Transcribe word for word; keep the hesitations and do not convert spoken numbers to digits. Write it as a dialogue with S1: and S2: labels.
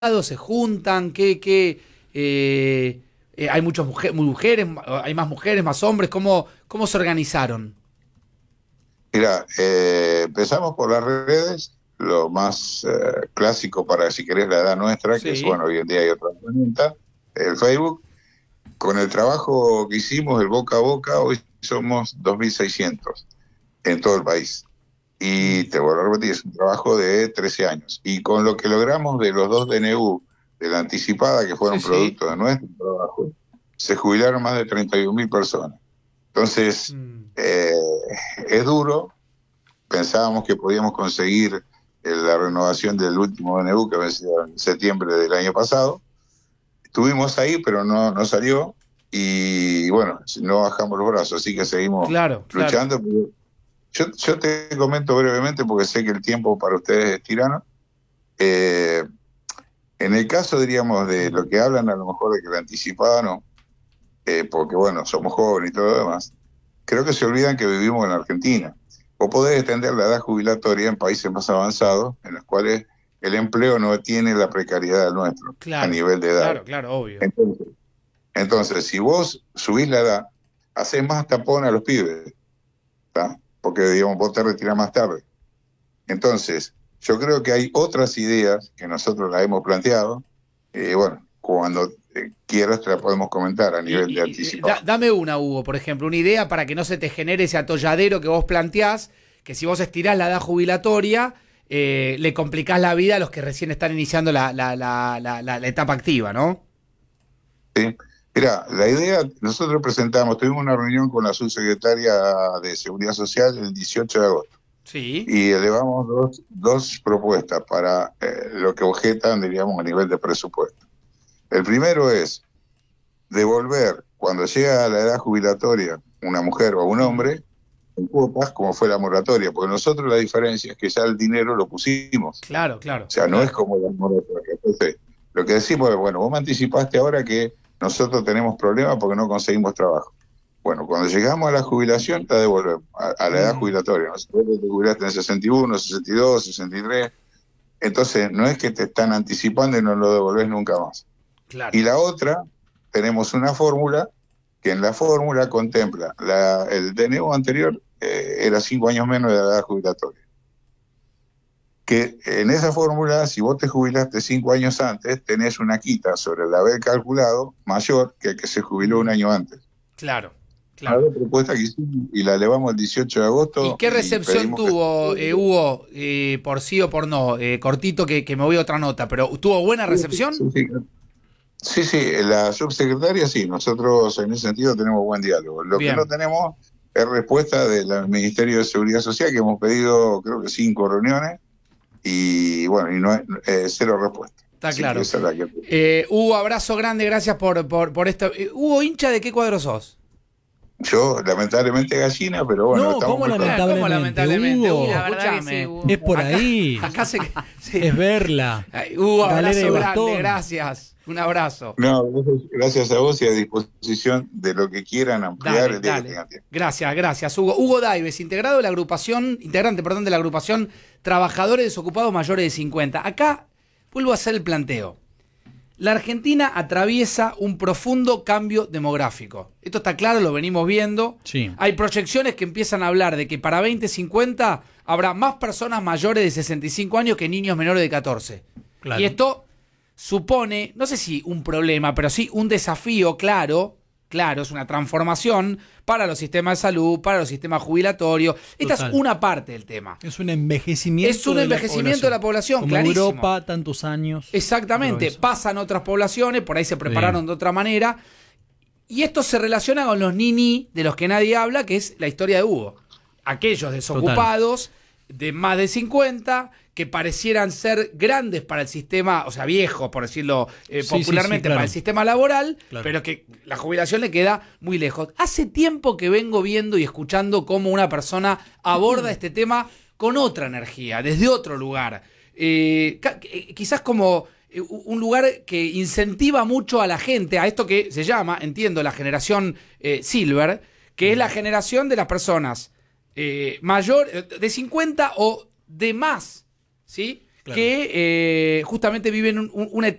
S1: se juntan? ¿Qué, qué, eh, eh, hay muchas mujeres, mujeres, hay más mujeres, más hombres? ¿Cómo, cómo se organizaron?
S2: Mira, eh, empezamos por las redes, lo más eh, clásico para, si querés, la edad nuestra, que es,
S1: Sí.
S2: bueno, hoy en día hay otra herramienta, el Facebook. Con el trabajo que hicimos, el boca a boca, hoy somos dos mil seiscientos en todo el país. Y te vuelvo a repetir, es un trabajo de trece años. Y con lo que logramos de los dos D N U, de la anticipada, que
S1: Sí,
S2: fueron
S1: sí.
S2: producto de nuestro trabajo, se jubilaron más de treinta y un mil personas. Entonces,
S1: Mm.
S2: eh, es duro. Pensábamos que podíamos conseguir eh, la renovación del último D N U, que vencía en septiembre del año pasado. Estuvimos ahí, pero no, no salió. Y bueno, no bajamos los brazos, así que seguimos
S1: Claro, claro.
S2: luchando. Yo, yo te comento brevemente, porque sé que el tiempo para ustedes es tirano. Eh, en el caso, diríamos, de lo que hablan a lo mejor de que la anticipada no, eh, porque bueno, somos jóvenes y todo lo demás, creo que se olvidan que vivimos en Argentina. Vos podés extender la edad jubilatoria en países más avanzados, en los cuales el empleo no tiene la precariedad del nuestro, a
S1: Claro,
S2: nivel de edad.
S1: claro, claro, obvio.
S2: Entonces, entonces si vos subís la edad, hacés más tapón a los pibes, ¿tá? Porque, digamos, vos te retirás más tarde. Entonces, yo creo que hay otras ideas que nosotros las hemos planteado, y eh, bueno, cuando eh, quieras te la podemos comentar a
S1: Y,
S2: nivel de
S1: y- y da-
S2: anticipado.
S1: dame una, Hugo, por ejemplo, una idea para que no se te genere ese atolladero que vos planteás, que si vos estirás la edad jubilatoria, eh, le complicás la vida a los que recién están iniciando la, la, la, la, la- la etapa activa, ¿no?
S2: ¿Sí? Mira, la idea, nosotros presentamos, tuvimos una reunión con la subsecretaria de Seguridad Social el dieciocho de agosto,
S1: Sí.
S2: y elevamos dos, dos propuestas para eh, lo que objetan, diríamos, a nivel de presupuesto. El primero es devolver, cuando llega a la edad jubilatoria, una mujer o un
S1: Ujú.
S2: hombre, en cuotas, como fue la moratoria, porque nosotros la diferencia es que ya el dinero lo pusimos,
S1: Claro,
S2: o
S1: claro,
S2: sea, no es
S1: claro.
S2: como la moratoria. Entonces, lo que decimos es, bueno, vos me anticipaste ahora que nosotros tenemos problemas porque no conseguimos trabajo. Bueno, cuando llegamos a la jubilación, te devolvemos a, a la edad
S1: Mm,
S2: jubilatoria. ¿No? Vos te jubilaste en sesenta y uno, sesenta y dos, sesenta y tres, entonces no es que te están anticipando y no lo devolvés nunca más.
S1: claro.
S2: Y la otra, tenemos una fórmula que en la fórmula contempla, la, el D N U anterior eh, era cinco años menos de la edad jubilatoria. Que en esa fórmula, si vos te jubilaste cinco años antes, tenés una quita sobre el haber calculado mayor que el que se jubiló un
S1: Mm,
S2: año antes.
S1: claro,
S2: Una
S1: claro.
S2: propuesta que hicimos y la elevamos el dieciocho de
S1: ¿Y
S2: agosto
S1: qué
S2: y
S1: recepción
S2: pedimos que...
S1: tuvo, eh, Hugo, eh, por sí o por no? Eh, cortito que, que me voy a otra nota, pero ¿tuvo buena
S2: Sí,
S1: recepción?
S2: sí, sí, sí, la subsecretaria sí, nosotros en ese sentido tenemos buen diálogo. Lo que no
S1: Bien,
S2: tenemos es respuesta del Ministerio de Seguridad Social, que hemos pedido creo que cinco reuniones y bueno, y no es eh, cero respuesta.
S1: está
S2: Así que
S1: claro.
S2: esa es la que...
S1: Eh, Hugo, abrazo grande, gracias por, por, por esto. Eh, Hugo, hincha de qué cuadro sos?
S2: Yo, lamentablemente gallina, pero bueno,
S3: No,
S2: estamos
S3: ¿cómo
S2: muy
S1: Ah,
S2: contentos.
S1: ¿cómo
S3: lamentablemente,
S1: lamentablemente, Hugo?
S3: Hugo?
S4: La verdad que sí,
S1: Escúchame.
S4: Hugo.
S3: Es por
S1: Acá-
S3: ahí.
S1: Acá se. Sí.
S3: Es verla.
S1: Ay, Hugo,
S3: Galera
S1: abrazo
S3: de
S1: grande,
S3: bastón.
S1: gracias. Un abrazo.
S2: No, gracias, gracias a vos y a disposición de lo que quieran ampliar
S1: Dale,
S2: el día que
S1: dale.
S2: tengan tiempo.
S1: Gracias, gracias, Hugo. Hugo Daives, integrado de la agrupación, integrante, perdón, de la agrupación Trabajadores Desocupados Mayores de cincuenta. Acá vuelvo a hacer el planteo. La Argentina atraviesa un profundo cambio demográfico. Esto está claro, lo venimos viendo.
S3: Sí.
S1: Hay proyecciones que empiezan a hablar de que para veinte cincuenta habrá más personas mayores de sesenta y cinco años que niños menores de catorce.
S3: Claro.
S1: Y esto supone, no sé si un problema, pero sí un desafío claro, claro, es una transformación para los sistemas de salud, para los sistemas jubilatorios. Esta
S3: Total.
S1: es una parte del tema.
S3: Es un envejecimiento.
S1: Es un envejecimiento de la población,
S3: Como
S1: clarísimo.
S3: Europa, tantos años.
S1: Exactamente,
S3: Pero eso.
S1: pasan otras poblaciones, por ahí se prepararon
S3: Sí.
S1: de otra manera. Y esto se relaciona con los nini de los que nadie habla, que es la historia de Hugo. Aquellos desocupados de más de cincuenta que parecieran ser grandes para el sistema, o sea, viejos, por decirlo eh,
S3: Sí, sí, sí,
S1: popularmente,
S3: claro.
S1: para el sistema laboral,
S3: Claro.
S1: pero que la jubilación le queda muy lejos. Hace tiempo que vengo viendo y escuchando cómo una persona aborda este tema con otra energía, desde otro lugar. Eh, ca- eh, quizás como eh, un lugar que incentiva mucho a la gente, a esto que se llama, entiendo, la generación eh, Silver, que es la generación de las personas eh, mayor, de cincuenta o de más, ¿sí?
S3: Claro.
S1: que eh, justamente viven un- un- una etapa